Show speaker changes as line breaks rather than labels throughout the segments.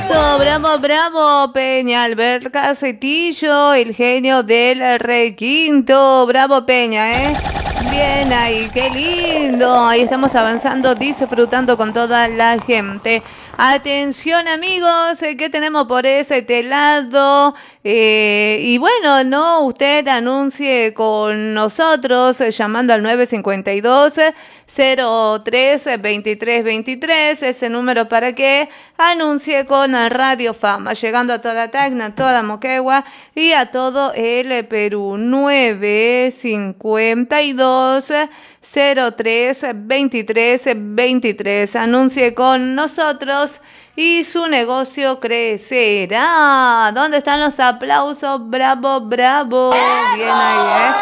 Eso, bravo, bravo, Peña, Albert Cacetillo, el genio del requinto, bravo Peña, bien ahí, qué lindo, ahí estamos avanzando, disfrutando con toda la gente. Atención amigos, ¿qué tenemos por ese lado? Y bueno, no, usted anuncie con nosotros llamando al 952 03 23 23, ese número para que anuncie con Radio Fama, llegando a toda Tacna, a toda Moquegua y a todo el Perú. 952 03 23 23. Anuncie con nosotros y su negocio crecerá. ¿Dónde están los aplausos? Bravo, bravo. Bien ahí,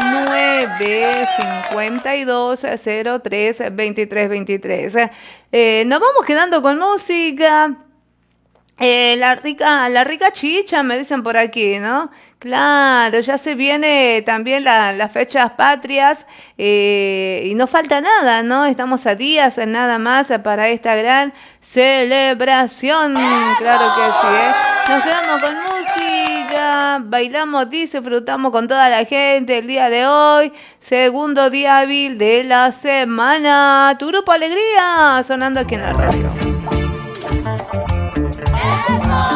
952 03 23 23. Nos vamos quedando con música. La rica chicha, me dicen por aquí, ¿no? Claro, ya se viene también las fechas patrias y no falta nada, ¿no? Estamos a días nada más para esta gran celebración. Claro que sí, Nos quedamos con música, bailamos, disfrutamos con toda la gente el día de hoy. Segundo día hábil de la semana. Tu grupo Alegría sonando aquí en la radio.